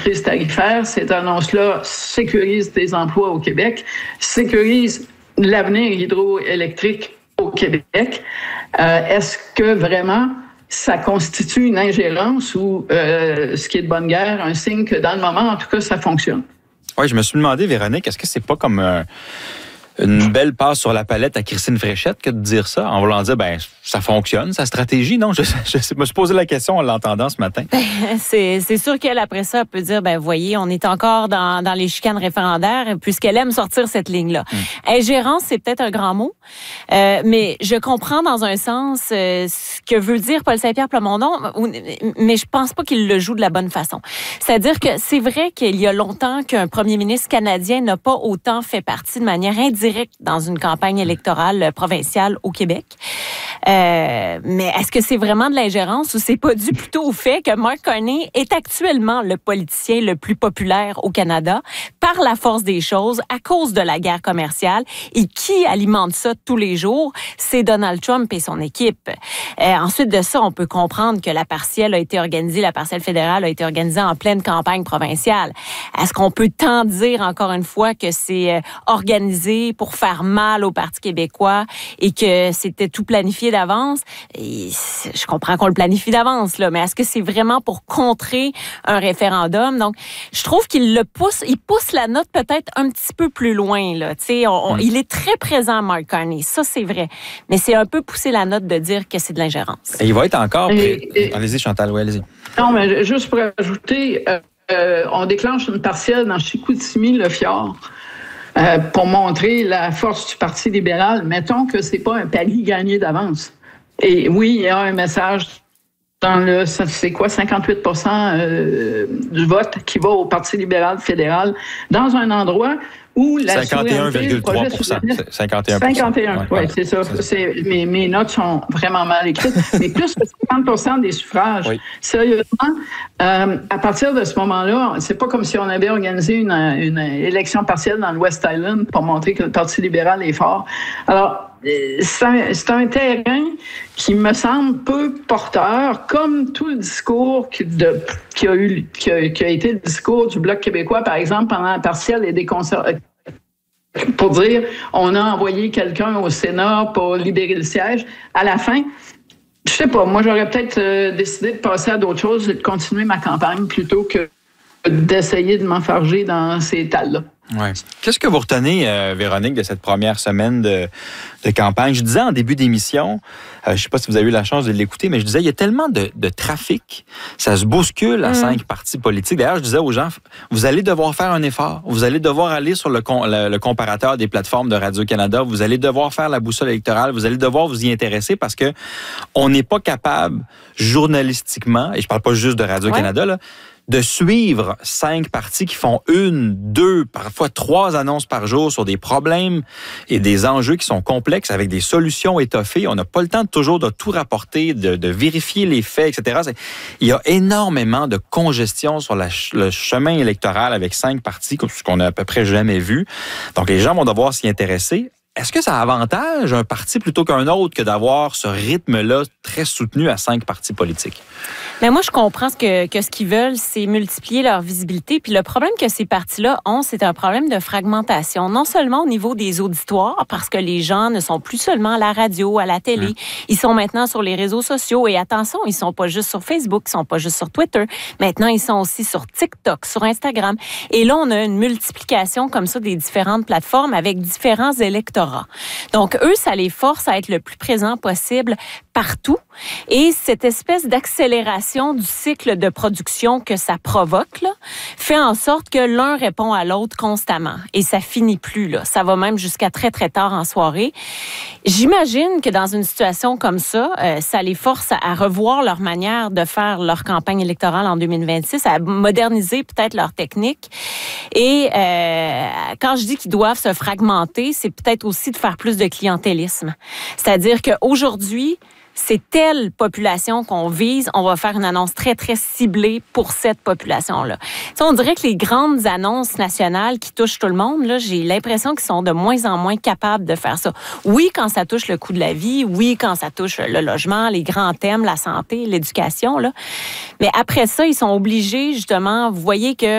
maîtrise tarifaire. Cette annonce-là sécurise des emplois au Québec, sécurise l'avenir hydroélectrique au Québec. Est-ce que vraiment ça constitue une ingérence ou, ce qui est de bonne guerre, un signe que dans le moment, en tout cas, ça fonctionne? Oui, je me suis demandé, Véronique, est-ce que c'est pas comme une belle passe sur la palette à Christine Fréchette que de dire ça, en voulant dire, ça fonctionne, sa stratégie, non? Je me suis posé la question en l'entendant ce matin. C'est sûr qu'elle, après ça, peut dire, voyez, on est encore dans les chicanes référendaires, puisqu'elle aime sortir cette ligne-là. Ingérence, c'est peut-être un grand mot, mais je comprends dans un sens ce que veut dire Paul Saint-Pierre Plamondon, mais je pense pas qu'il le joue de la bonne façon. C'est-à-dire que c'est vrai qu'il y a longtemps qu'un premier ministre canadien n'a pas autant fait partie de manière indirecte dans une campagne électorale provinciale au Québec. Mais est-ce que c'est vraiment de l'ingérence ou c'est pas dû plutôt au fait que Mark Carney est actuellement le politicien le plus populaire au Canada par la force des choses à cause de la guerre commerciale et qui alimente ça tous les jours? C'est Donald Trump et son équipe. Ensuite de ça, on peut comprendre que la partielle fédérale a été organisée en pleine campagne provinciale. Est-ce qu'on peut tant dire encore une fois que c'est organisé pour faire mal au Parti québécois et que c'était tout planifié d'avance? Et je comprends qu'on le planifie d'avance, là, mais est-ce que c'est vraiment pour contrer un référendum? Donc, je trouve qu'il pousse la note peut-être un petit peu plus loin, là. Il est très présent, Mark Carney, ça c'est vrai, mais c'est un peu pousser la note de dire que c'est de l'ingérence. Et il va être encore... Allez-y, Chantal, oui, allez-y. Non, mais juste pour ajouter, on déclenche une partielle dans Chicoutimi-Le-Fjord. Pour montrer la force du Parti libéral, mettons que c'est pas un pari gagné d'avance. Et oui, il y a un message dans c'est quoi, 58% du vote qui va au Parti libéral fédéral dans un endroit où la 51,3%. 51%. Oui, c'est ça. Mes notes sont vraiment mal écrites. Mais plus que 50% des suffrages. Oui. Sérieusement, à partir de ce moment-là, c'est pas comme si on avait organisé une élection partielle dans le West Island pour montrer que le Parti libéral est fort. Alors, c'est un terrain qui me semble peu porteur, comme tout le discours qui a été le discours du Bloc québécois, par exemple, pendant la partielle et des pour dire on a envoyé quelqu'un au Sénat pour libérer le siège. À la fin, je sais pas, moi j'aurais peut-être décidé de passer à d'autres choses et de continuer ma campagne plutôt que d'essayer de m'enfarger dans ces étals-là. Ouais. Qu'est-ce que vous retenez, Véronique, de cette première semaine de campagne? Je disais en début d'émission, je ne sais pas si vous avez eu la chance de l'écouter, mais je disais, il y a tellement de trafic, ça se bouscule à 5 partis politiques. D'ailleurs, je disais aux gens, vous allez devoir faire un effort, vous allez devoir aller sur le comparateur des plateformes de Radio-Canada, vous allez devoir faire la boussole électorale, vous allez devoir vous y intéresser parce que on n'est pas capable, journalistiquement, et je ne parle pas juste de Radio-Canada, là, de suivre 5 partis qui font 1, 2, parfois 3 annonces par jour sur des problèmes et des enjeux qui sont complexes avec des solutions étoffées. On n'a pas le temps toujours de tout rapporter, de vérifier les faits, etc. Il y a énormément de congestion sur le chemin électoral avec 5 partis, ce qu'on n'a à peu près jamais vu. Donc, les gens vont devoir s'y intéresser. Est-ce que ça avantage un parti plutôt qu'un autre que d'avoir ce rythme-là très soutenu à 5 partis politiques? Mais moi, je comprends que ce qu'ils veulent, c'est multiplier leur visibilité. Puis le problème que ces partis-là ont, c'est un problème de fragmentation. Non seulement au niveau des auditoires, parce que les gens ne sont plus seulement à la radio, à la télé. Ils sont maintenant sur les réseaux sociaux. Et attention, ils sont pas juste sur Facebook, ils sont pas juste sur Twitter. Maintenant, ils sont aussi sur TikTok, sur Instagram. Et là, on a une multiplication comme ça des différentes plateformes avec différents électorats. Donc, eux, ça les force à être le plus présent possible partout. Et cette espèce d'accélération du cycle de production que ça provoque là, fait en sorte que l'un répond à l'autre constamment. Et ça finit plus, là. Ça va même jusqu'à très, très tard en soirée. J'imagine que dans une situation comme ça, ça les force à revoir leur manière de faire leur campagne électorale en 2026, à moderniser peut-être leur technique. Et quand je dis qu'ils doivent se fragmenter, c'est peut-être aussi de faire plus de clientélisme. C'est-à-dire qu'aujourd'hui, c'est telle population qu'on vise, on va faire une annonce très, très ciblée pour cette population-là. T'sais, on dirait que les grandes annonces nationales qui touchent tout le monde, là, j'ai l'impression qu'ils sont de moins en moins capables de faire ça. Oui, quand ça touche le coût de la vie, oui, quand ça touche le logement, les grands thèmes, la santé, l'éducation, là. Mais après ça, ils sont obligés, justement, vous voyez que